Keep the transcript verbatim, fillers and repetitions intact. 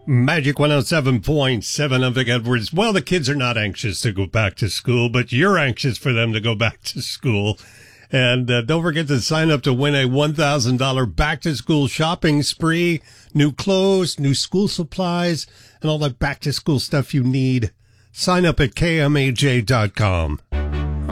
Magic one oh seven point seven. I'm Vic Edwards. Well, the kids are not anxious to go back to school, but you're anxious for them to go back to school. And uh, don't forget to sign up to win a one thousand dollars back-to-school shopping spree. New clothes, new school supplies, and all that back-to-school stuff you need. Sign up at K M A J dot com.